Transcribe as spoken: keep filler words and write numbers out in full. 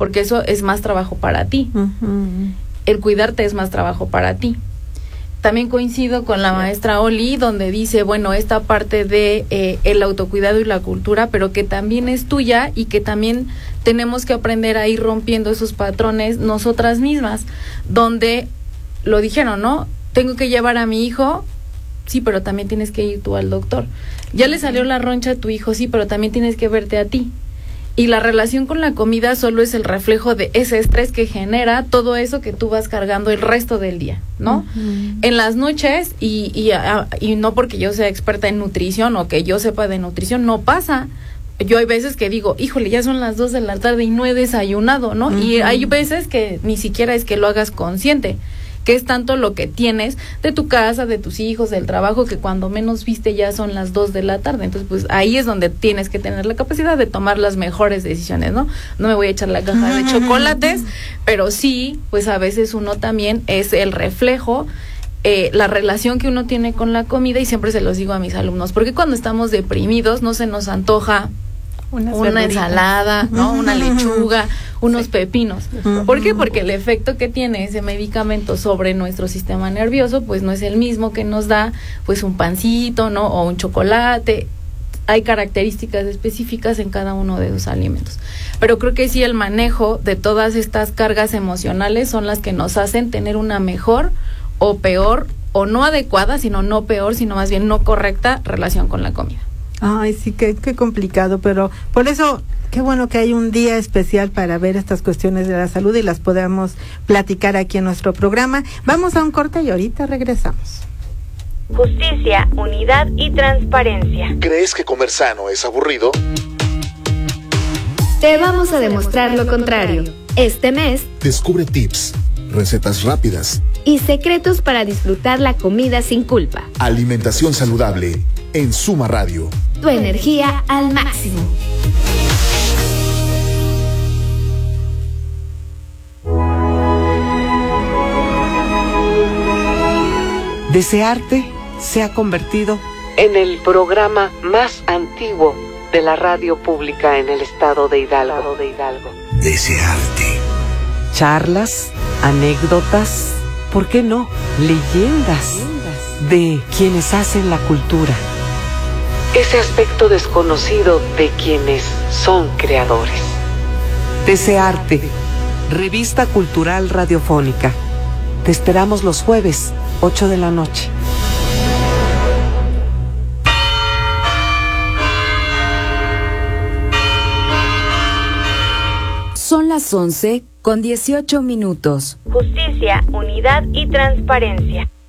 porque eso es más trabajo para ti. Uh-huh. El cuidarte es más trabajo para ti. También coincido con la maestra Oli, donde dice, bueno, esta parte de eh, el autocuidado y la cultura, pero que también es tuya y que también tenemos que aprender a ir rompiendo esos patrones nosotras mismas, donde lo dijeron, ¿no? Tengo que llevar a mi hijo, sí, pero también tienes que ir tú al doctor. Ya le salió la roncha a tu hijo, sí, pero también tienes que verte a ti. Y la relación con la comida solo es el reflejo de ese estrés que genera todo eso que tú vas cargando el resto del día, ¿no? Uh-huh. En las noches, y, y, a, y no porque yo sea experta en nutrición o que yo sepa de nutrición, no pasa. Yo hay veces que digo, híjole, ya son las dos de la tarde y no he desayunado, ¿no? Uh-huh. Y hay veces que ni siquiera es que lo hagas consciente, que es tanto lo que tienes de tu casa, de tus hijos, del trabajo, que cuando menos viste ya son las dos de la tarde. Entonces, pues ahí es donde tienes que tener la capacidad de tomar las mejores decisiones, ¿no? No me voy a echar la caja de chocolates, pero sí, pues a veces uno también es el reflejo, eh, la relación que uno tiene con la comida, y siempre se los digo a mis alumnos, porque cuando estamos deprimidos no se nos antoja Unas una verduritas. ensalada, ¿no? Una lechuga, unos sí. pepinos. Uh-huh. ¿Por qué? Porque el efecto que tiene ese medicamento sobre nuestro sistema nervioso, pues no es el mismo que nos da, pues un pancito, ¿no? O un chocolate. Hay características específicas en cada uno de esos alimentos. Pero creo que sí, el manejo de todas estas cargas emocionales son las que nos hacen tener una mejor o peor, o no adecuada, sino no peor, sino más bien no correcta relación con la comida. Ay, sí, qué, qué complicado, pero por eso, qué bueno que hay un día especial para ver estas cuestiones de la salud y las podamos platicar aquí en nuestro programa. Vamos a un corte y ahorita regresamos. Justicia, unidad y transparencia. ¿Crees que comer sano es aburrido? Te vamos a demostrar lo contrario. Este mes, descubre tips, recetas rápidas y secretos para disfrutar la comida sin culpa. Alimentación saludable en Suma Radio. Tu energía al máximo. Desearte se ha convertido en el programa más antiguo de la radio pública en el estado de Hidalgo. De Hidalgo. Desearte. Charlas, anécdotas, ¿por qué no? Leyendas de quienes hacen la cultura. Ese aspecto desconocido de quienes son creadores. Desearte, revista cultural radiofónica. Te esperamos los jueves, ocho de la noche. Son las once con dieciocho minutos. Justicia, unidad y transparencia.